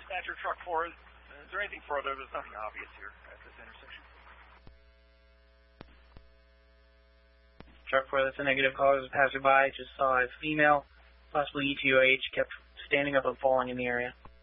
dispatcher, truck 4. Is there anything further? There's nothing obvious here at this intersection. Truck 4, that's a negative call. As a passerby, just saw a female, possibly ETOH, kept standing up and falling in the area.